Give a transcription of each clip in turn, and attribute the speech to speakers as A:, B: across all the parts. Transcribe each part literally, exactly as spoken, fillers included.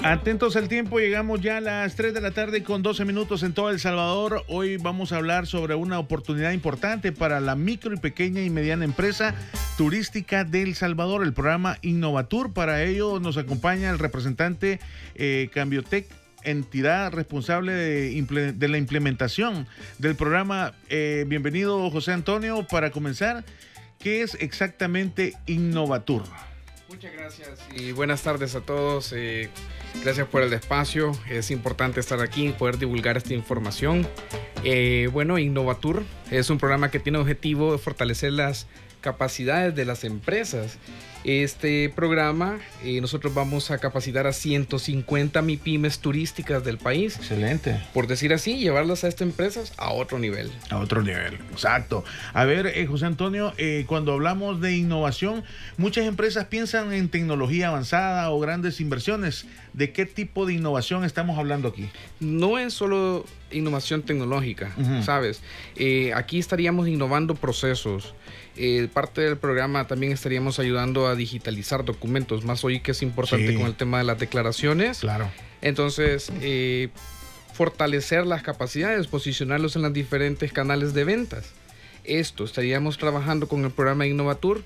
A: Atentos al tiempo, llegamos ya a las tres de la tarde con doce minutos en todo El Salvador. Hoy vamos a hablar sobre una oportunidad importante para la micro y pequeña y mediana empresa turística de El Salvador, el programa Innovatur. Para ello nos acompaña el representante eh, Cambiotec, entidad responsable de, de la implementación del programa. Eh, bienvenido, José Antonio. Para comenzar, ¿qué es exactamente Innovatur?
B: Muchas gracias y buenas tardes a todos. Eh, gracias por el espacio. Es importante estar aquí y poder divulgar esta información. Eh, bueno, Innovatur es un programa que tiene objetivo de fortalecer las capacidades de las empresas. Este programa, eh, nosotros vamos a capacitar a ciento cincuenta MIPYMES turísticas del país.
A: Excelente.
B: Por decir así, llevarlas a estas empresas a otro nivel.
A: A otro nivel, exacto. A ver, eh, José Antonio, eh, cuando hablamos de innovación, muchas empresas piensan en tecnología avanzada o grandes inversiones. ¿De qué tipo de innovación estamos hablando aquí?
B: No es solo innovación tecnológica,
A: uh-huh.
B: ¿sabes? Eh, aquí estaríamos innovando procesos. Eh, parte del programa también estaríamos ayudando a digitalizar documentos, más hoy que es importante, sí, con el tema de las declaraciones.
A: Claro.
B: Entonces, eh, fortalecer las capacidades, posicionarlos en los diferentes canales de ventas. Esto estaríamos trabajando con el programa Innovatur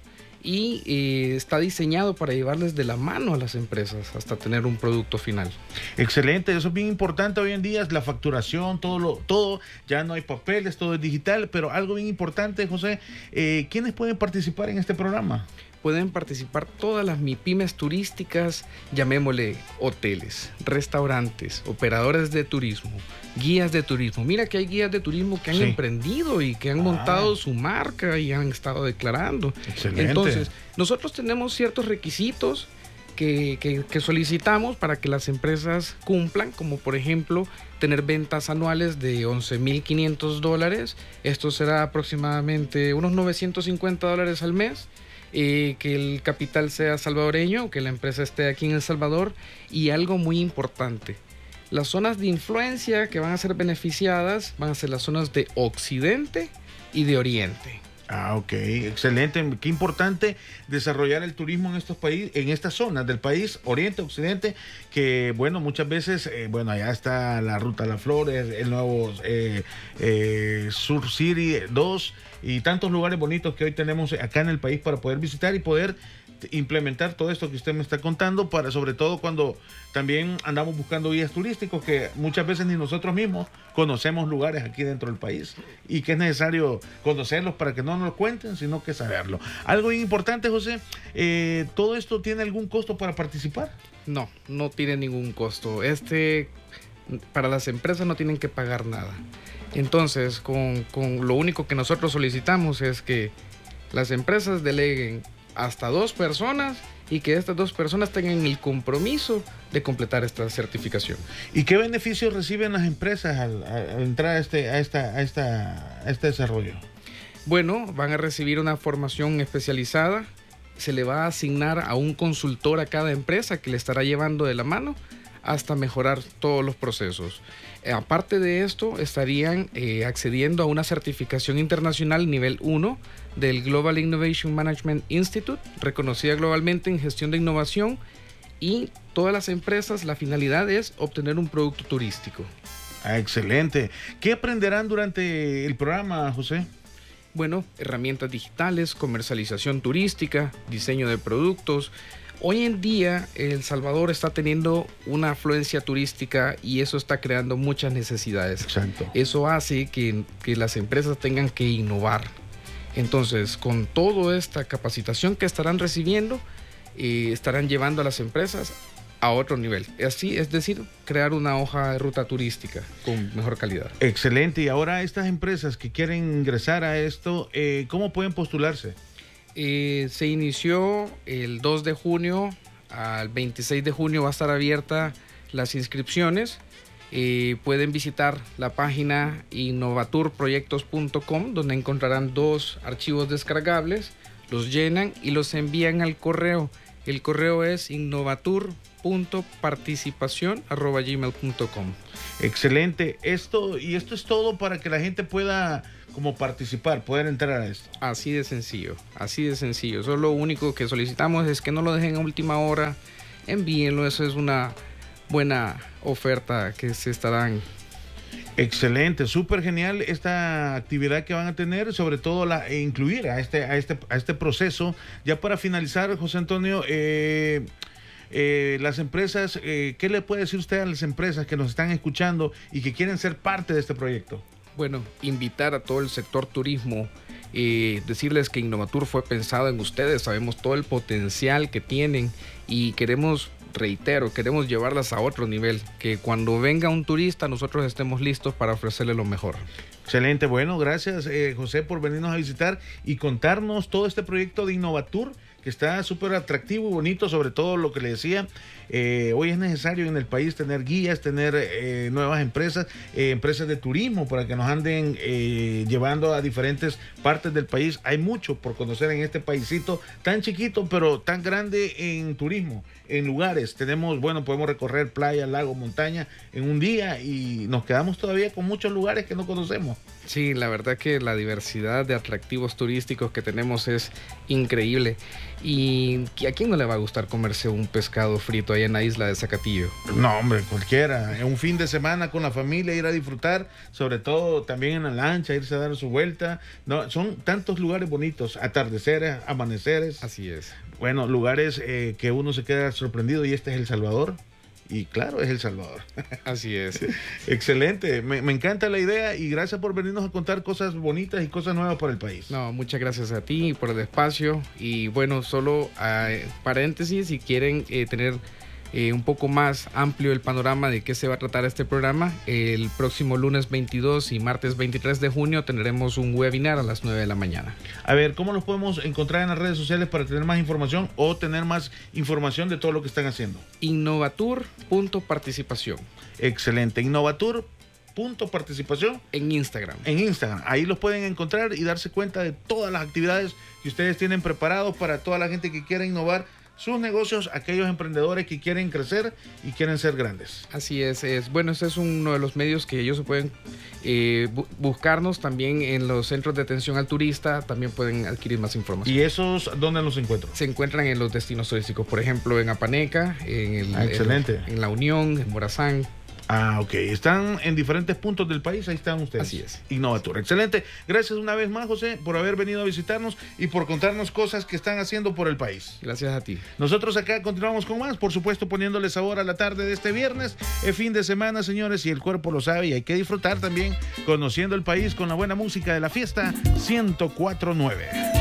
B: y eh, está diseñado para llevarles de la mano a las empresas hasta tener un producto final.
A: Excelente, eso es bien importante hoy en día, es la facturación, todo, lo, todo, ya no hay papeles, todo es digital, pero algo bien importante, José, eh, ¿quiénes pueden participar en este programa?
B: Pueden participar todas las MIPYMES turísticas, llamémosle hoteles, restaurantes, operadores de turismo, guías de turismo. Mira que hay guías de turismo que han sí. emprendido y que han ah. montado su marca y han estado declarando.
A: Excelente.
B: Entonces, nosotros tenemos ciertos requisitos que, que, que solicitamos para que las empresas cumplan, como por ejemplo tener ventas anuales de once mil quinientos dólares. Esto será aproximadamente unos novecientos cincuenta dólares al mes. Eh, que el capital sea salvadoreño, que la empresa esté aquí en El Salvador, y algo muy importante, las zonas de influencia que van a ser beneficiadas van a ser las zonas de Occidente y de Oriente.
A: Ah, ok, excelente. Qué importante desarrollar el turismo en estos países, en estas zonas del país, Oriente, Occidente, que bueno, muchas veces, eh, bueno, allá está la Ruta de las Flores, el nuevo eh, eh, Sur City dos y tantos lugares bonitos que hoy tenemos acá en el país para poder visitar y poder implementar todo esto que usted me está contando, para sobre todo cuando también andamos buscando guías turísticos que muchas veces ni nosotros mismos conocemos lugares aquí dentro del país y que es necesario conocerlos para que no nos lo cuenten, sino que saberlo. Algo bien importante, José, eh, ¿todo esto tiene algún costo para participar?
B: No, no tiene ningún costo. Este, para las empresas no tienen que pagar nada. Entonces, con, con lo único que nosotros solicitamos es que las empresas deleguen hasta dos personas y que estas dos personas tengan el compromiso de completar esta certificación.
A: ¿Y qué beneficios reciben las empresas al, al entrar a este, a, esta, a, esta, a este desarrollo?
B: Bueno, van a recibir una formación especializada, se le va a asignar a un consultor a cada empresa que le estará llevando de la mano hasta mejorar todos los procesos. Eh, aparte de esto, estarían eh, accediendo a una certificación internacional nivel uno del Global Innovation Management Institute, reconocida globalmente en gestión de innovación, y todas las empresas, la finalidad es obtener un producto turístico.
A: Ah, excelente. ¿Qué aprenderán durante el programa, José?
B: Bueno, herramientas digitales, comercialización turística, diseño de productos. Hoy en día El Salvador está teniendo una afluencia turística y eso está creando muchas necesidades.
A: Exacto.
B: Eso hace que, que las empresas tengan que innovar. Entonces, con toda esta capacitación que estarán recibiendo, eh, estarán llevando a las empresas a otro nivel. Así, es decir, crear una hoja de ruta turística con mejor calidad.
A: Excelente. Y ahora estas empresas que quieren ingresar a esto, eh, ¿cómo pueden postularse?
B: Eh, se inició el dos de junio, al veintiséis de junio va a estar abierta las inscripciones. Eh, pueden visitar la página innovatur proyectos punto com, donde encontrarán dos archivos descargables, los llenan y los envían al correo. El correo es innovatur punto participación arroba gmail punto com.
A: Excelente. Esto, y esto es todo para que la gente pueda como participar, poder entrar a esto.
B: Así de sencillo, así de sencillo. Eso es lo único que solicitamos, es que no lo dejen a última hora, envíenlo. Eso es una buena oferta que se estarán.
A: Excelente, súper genial esta actividad que van a tener, sobre todo la e incluir a este a este a este proceso. Ya para finalizar, José Antonio, eh, eh, las empresas, eh, ¿qué le puede decir usted a las empresas que nos están escuchando y que quieren ser parte de este proyecto?
B: Bueno, invitar a todo el sector turismo, eh, decirles que Innovatur fue pensado en ustedes, sabemos todo el potencial que tienen y queremos, reitero, queremos llevarlas a otro nivel, que cuando venga un turista nosotros estemos listos para ofrecerle lo mejor.
A: Excelente, bueno, gracias eh, José por venirnos a visitar y contarnos todo este proyecto de Innovatur, que está súper atractivo y bonito, sobre todo lo que le decía, eh, hoy es necesario en el país tener guías, tener eh, nuevas empresas, eh, empresas de turismo para que nos anden eh, llevando a diferentes partes del país. Hay mucho por conocer en este paisito tan chiquito, pero tan grande en turismo, en lugares. Tenemos, bueno, podemos recorrer playa, lago, montaña en un día y nos quedamos todavía con muchos lugares que no conocemos.
B: Sí, la verdad que la diversidad de atractivos turísticos que tenemos es increíble. ¿Y a quién no le va a gustar comerse un pescado frito ahí en la isla de Zacatillo?
A: No, hombre, cualquiera. Un fin de semana con la familia, ir a disfrutar, sobre todo también en la lancha, irse a dar su vuelta. No, son tantos lugares bonitos, atardeceres, amaneceres.
B: Así es.
A: Bueno, lugares eh, que uno se queda sorprendido, y este es El Salvador. Y claro, es El Salvador.
B: Así es.
A: Excelente, me, me encanta la idea y gracias por venirnos a contar cosas bonitas y cosas nuevas para el país.
B: No, muchas gracias a ti por el espacio y bueno, solo eh, paréntesis, si quieren eh, tener eh, un poco más amplio el panorama de qué se va a tratar este programa, el próximo lunes veintidós y martes veintitrés de junio tendremos un webinar a las nueve de la mañana.
A: A ver, ¿cómo los podemos encontrar en las redes sociales para tener más información o tener más información de todo lo que están haciendo?
B: Innovatur punto participación.
A: Excelente, Innovatur punto participación
B: en Instagram.
A: En Instagram, ahí los pueden encontrar y darse cuenta de todas las actividades que ustedes tienen preparados para toda la gente que quiera innovar sus negocios, aquellos emprendedores que quieren crecer y quieren ser grandes.
B: Así es, es bueno, ese es uno de los medios que ellos pueden eh, bu buscarnos también en los centros de atención al turista, también pueden adquirir más información.
A: ¿Y esos dónde los encuentro?
B: Se encuentran en los destinos turísticos, por ejemplo en Apaneca, en, el,
A: ah, excelente.
B: en, en La Unión, en Morazán.
A: Ah, ok. Están en diferentes puntos del país, ahí están ustedes.
B: Así es.
A: Innovatur. Excelente. Gracias una vez más, José, por haber venido a visitarnos y por contarnos cosas que están haciendo por el país.
B: Gracias a ti.
A: Nosotros acá continuamos con más, por supuesto, poniéndole sabor a la tarde de este viernes. Es fin de semana, señores, y el cuerpo lo sabe y hay que disfrutar también conociendo el país con la buena música de la fiesta ciento cuatro punto nueve.